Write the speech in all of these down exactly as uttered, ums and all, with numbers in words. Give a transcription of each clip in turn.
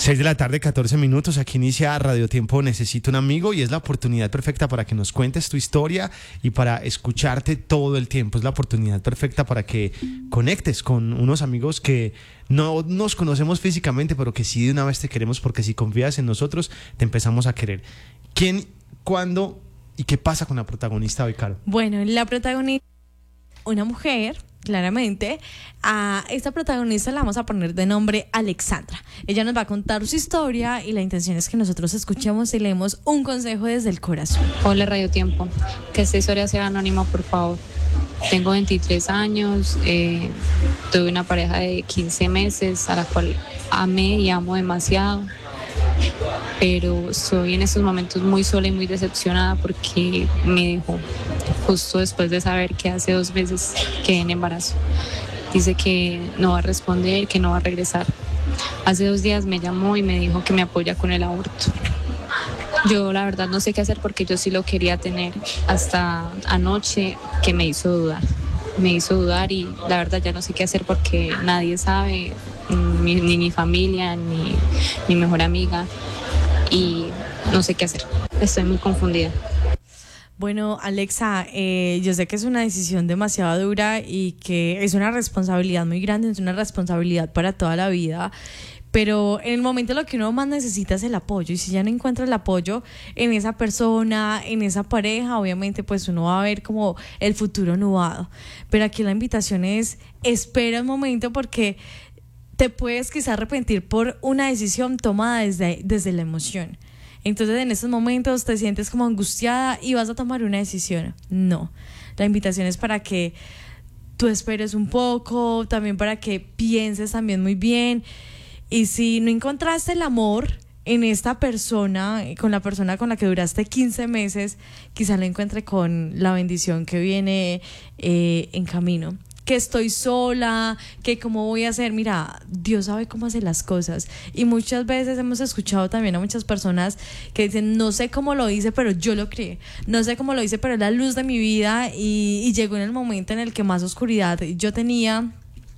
seis de la tarde, catorce minutos. Aquí inicia Radio Tiempo Necesito un Amigo y es la oportunidad perfecta para que nos cuentes tu historia y para escucharte todo el tiempo. Es la oportunidad perfecta para que conectes con unos amigos que no nos conocemos físicamente, pero que sí de una vez te queremos, porque si confías en nosotros, te empezamos a querer. ¿Quién, cuándo y qué pasa con la protagonista hoy, Caro? Bueno, la protagonista, una mujer, claramente. A esta protagonista la vamos a poner de nombre Alexandra. Ella nos va a contar su historia y la intención es que nosotros escuchemos y leemos un consejo desde el corazón. Hola Radio Tiempo, que esta historia sea anónima, por favor. Tengo veintitrés años, eh, tuve una pareja de quince meses a la cual amé y amo demasiado, pero estoy en estos momentos muy sola y muy decepcionada porque me dejó justo después de saber que hace dos meses quedé en embarazo. Dice que no va a responder, que no va a regresar. Hace dos días me llamó y me dijo que me apoya con el aborto. Yo la verdad no sé qué hacer porque yo sí lo quería tener, hasta anoche que me hizo dudar. Me hizo dudar y la verdad ya no sé qué hacer porque nadie sabe, ni, ni mi familia, ni mi mejor amiga, y no sé qué hacer. Estoy muy confundida. Bueno, Alexa, eh, yo sé que es una decisión demasiado dura y que es una responsabilidad muy grande, es una responsabilidad para toda la vida. Pero en el momento lo que uno más necesita es el apoyo, y si ya no encuentra el apoyo en esa persona, en esa pareja, obviamente pues uno va a ver como el futuro nublado. Pero aquí la invitación es: espera un momento, porque te puedes quizá arrepentir por una decisión tomada desde, desde la emoción. Entonces en esos momentos te sientes como angustiada y vas a tomar una decisión. No, la invitación es para que tú esperes un poco, también para que pienses también muy bien. Y si no encontraste el amor en esta persona, con la persona con la que duraste quince meses, quizá lo encuentre con la bendición que viene eh, en camino. Que estoy sola, que cómo voy a hacer. Mira, Dios sabe cómo hace las cosas. Y muchas veces hemos escuchado también a muchas personas que dicen: no sé cómo lo hice, pero yo lo creé. No sé cómo lo hice, pero es la luz de mi vida. Y, y llegó en el momento en el que más oscuridad yo tenía.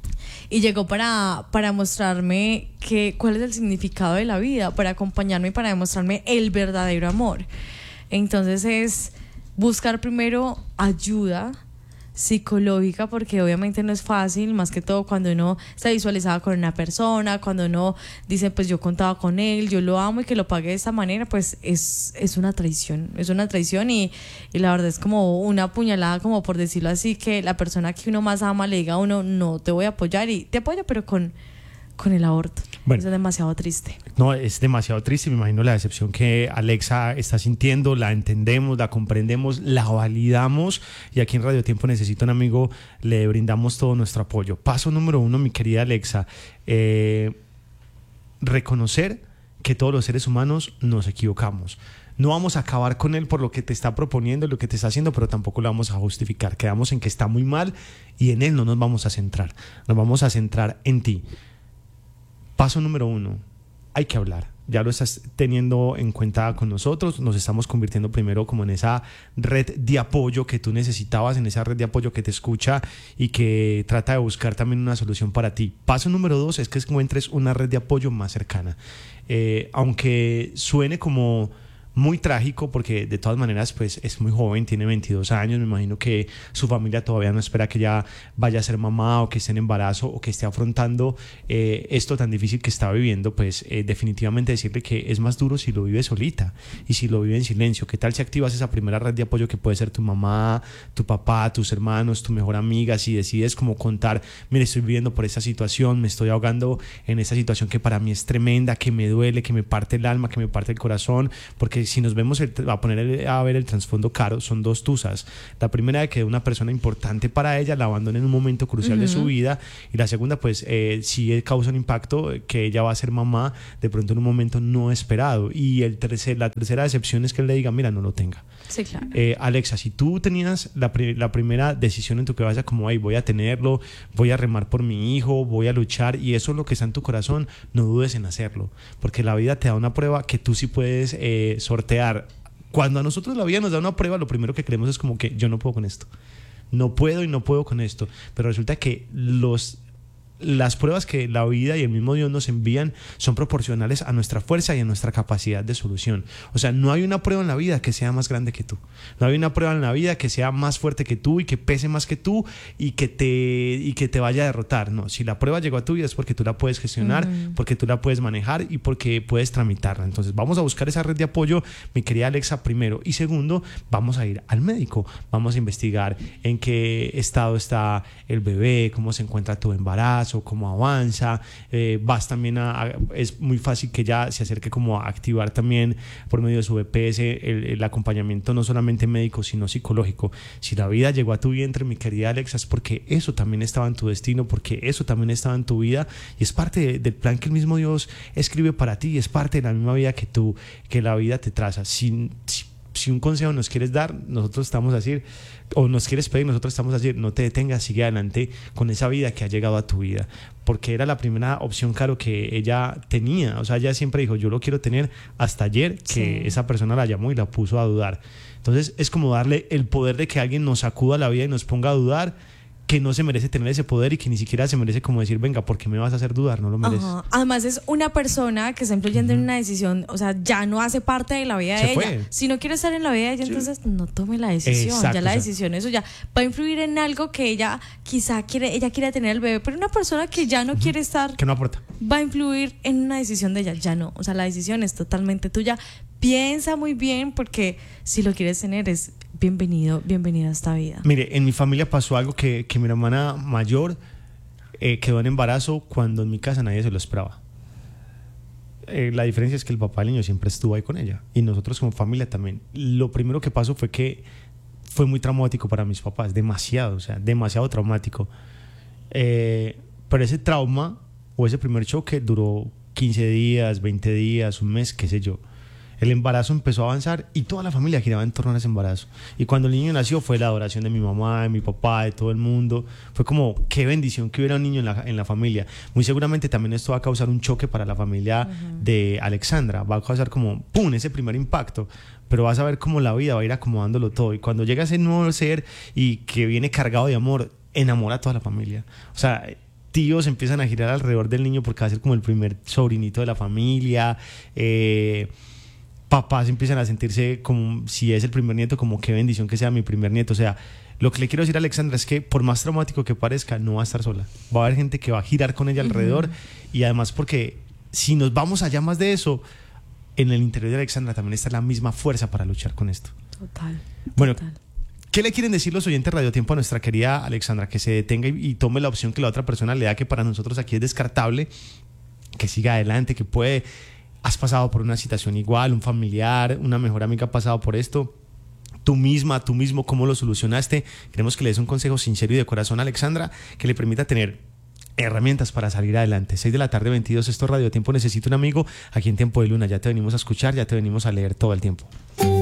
Y llegó para, para mostrarme que, cuál es el significado de la vida, para acompañarme y para demostrarme el verdadero amor. Entonces es buscar primero ayuda psicológica, porque obviamente no es fácil, más que todo cuando uno está visualizado con una persona, cuando uno dice pues yo contaba con él, yo lo amo, y que lo pague de esta manera, pues es, es una traición, es una traición y, y la verdad es como una puñalada, como por decirlo así, que la persona que uno más ama le diga a uno: no te voy a apoyar, y te apoyo pero con, con el aborto. Bueno, eso es demasiado triste. No, es demasiado triste. Me imagino la decepción que Alexa está sintiendo. La entendemos, la comprendemos, la validamos, y aquí en Radio Tiempo Necesito un Amigo le brindamos todo nuestro apoyo. Paso número uno, mi querida Alexa, eh, reconocer que todos los seres humanos nos equivocamos. No vamos a acabar con él por lo que te está proponiendo, lo que te está haciendo, pero tampoco lo vamos a justificar. Quedamos en que está muy mal y en él no nos vamos a centrar. Nos vamos a centrar en ti. Paso número uno, hay que hablar. Ya lo estás teniendo en cuenta con nosotros. Nos estamos convirtiendo primero como en esa red de apoyo que tú necesitabas, en esa red de apoyo que te escucha y que trata de buscar también una solución para ti. Paso número dos es que encuentres una red de apoyo más cercana. Eh, aunque suene como muy trágico, porque de todas maneras pues es muy joven, tiene veintidós años, me imagino que su familia todavía no espera que ella vaya a ser mamá, o que esté en embarazo, o que esté afrontando eh, esto tan difícil que está viviendo. Pues eh, definitivamente decirle que es más duro si lo vive solita y si lo vive en silencio. ¿Qué tal si activas esa primera red de apoyo que puede ser tu mamá, tu papá, tus hermanos, tu mejor amiga? Si decides como contar: mire, estoy viviendo por esta situación, me estoy ahogando en esta situación que para mí es tremenda, que me duele, que me parte el alma, que me parte el corazón, porque si nos vemos el, a poner el, a ver el trasfondo, Caro, son dos tusas. La primera, de que una persona importante para ella la abandone en un momento crucial uh-huh. de su vida, y la segunda, pues eh, sí causa un impacto, que ella va a ser mamá de pronto en un momento no esperado. Y el tercer, la tercera decepción es que él le diga: mira, no lo tenga. Sí, claro. eh, Alexa, si tú tenías la, la primera decisión en tu cabeza como: ay, voy a tenerlo, voy a remar por mi hijo, voy a luchar, y eso es lo que está en tu corazón, no dudes en hacerlo, porque la vida te da una prueba que tú sí puedes eh, sortear. Cuando a nosotros la vida nos da una prueba, lo primero que creemos es como que yo no puedo con esto, no puedo y no puedo con esto, pero resulta que los las pruebas que la vida y el mismo Dios nos envían son proporcionales a nuestra fuerza y a nuestra capacidad de solución. O sea, no hay una prueba en la vida que sea más grande que tú. No hay una prueba en la vida que sea más fuerte que tú y que pese más que tú y que te, y que te vaya a derrotar. No, si la prueba llegó a tu vida es porque tú la puedes gestionar, mm. porque tú la puedes manejar y porque puedes tramitarla. Entonces vamos a buscar esa red de apoyo, mi querida Alexa, primero. Y segundo, vamos a ir al médico. Vamos a investigar en qué estado está el bebé, cómo se encuentra tu embarazo, o cómo avanza. Eh, vas también a, a, es muy fácil que ella se acerque como a activar también por medio de su B P S el, el acompañamiento no solamente médico sino psicológico. Si la vida llegó a tu vientre, mi querida Alexa, es porque eso también estaba en tu destino, porque eso también estaba en tu vida y es parte de, del plan que el mismo Dios escribe para ti, es parte de la misma vida que tú, que la vida te traza. Si, si Si un consejo nos quieres dar, nosotros estamos a decir, o nos quieres pedir, nosotros estamos a decir, no te detengas, sigue adelante con esa vida que ha llegado a tu vida, porque era la primera opción, claro, que ella tenía. O sea, ella siempre dijo, yo lo quiero tener, hasta ayer que sí. esa persona la llamó y la puso a dudar. Entonces es como darle el poder de que alguien nos sacuda la vida y nos ponga a dudar, que no se merece tener ese poder y que ni siquiera se merece como decir, venga, ¿por qué me vas a hacer dudar? No lo mereces. Uh-huh. Además es una persona que está influyendo uh-huh. en una decisión, o sea, ya no hace parte de la vida se de fue. ella. Si no quiere estar en la vida de ella, sí. entonces no tome la decisión. Exacto, ya la decisión, eso ya va a influir en algo que ella quizá quiere, ella quiere tener el bebé, pero una persona que ya no uh-huh. quiere estar, que no aporta, va a influir en una decisión de ella, ya no. O sea, la decisión es totalmente tuya. Piensa muy bien, porque si lo quieres tener es bienvenido, bienvenida a esta vida. Mire, en mi familia pasó algo que, que mi hermana mayor eh, quedó en embarazo cuando en mi casa nadie se lo esperaba. Eh, la diferencia es que el papá del niño siempre estuvo ahí con ella y nosotros como familia también. Lo primero que pasó fue que fue muy traumático para mis papás, demasiado, o sea, demasiado traumático. Eh, pero ese trauma o ese primer choque duró quince días, veinte días, un mes, qué sé yo. El embarazo empezó a avanzar y toda la familia giraba en torno a ese embarazo. Y cuando el niño nació fue la adoración de mi mamá, de mi papá, de todo el mundo. Fue como, qué bendición que hubiera un niño en la, en la familia. Muy seguramente también esto va a causar un choque para la familia uh-huh. de Alexandra. Va a causar como, ¡pum!, ese primer impacto. Pero vas a ver cómo la vida va a ir acomodándolo todo. Y cuando llega ese nuevo ser y que viene cargado de amor, enamora a toda la familia. O sea, tíos empiezan a girar alrededor del niño porque va a ser como el primer sobrinito de la familia. Eh... Papás empiezan a sentirse como si es el primer nieto, como qué bendición que sea mi primer nieto. O sea, lo que le quiero decir a Alexandra es que por más traumático que parezca, no va a estar sola. Va a haber gente que va a girar con ella alrededor uh-huh. y además porque si nos vamos allá más de eso, en el interior de Alexandra también está la misma fuerza para luchar con esto. Total. Bueno, total. ¿Qué le quieren decir los oyentes Radio Tiempo a nuestra querida Alexandra? Que se detenga y, y tome la opción que la otra persona le da, que para nosotros aquí es descartable, que siga adelante, que puede... Has pasado por una situación igual, un familiar, una mejor amiga ha pasado por esto, tú misma, tú mismo, ¿cómo lo solucionaste? Queremos que le des un consejo sincero y de corazón a Alexandra que le permita tener herramientas para salir adelante. seis de la tarde, veintidós, esto es Radio Tiempo, necesito un amigo. Aquí en Tiempo de Luna ya te venimos a escuchar, ya te venimos a leer todo el tiempo.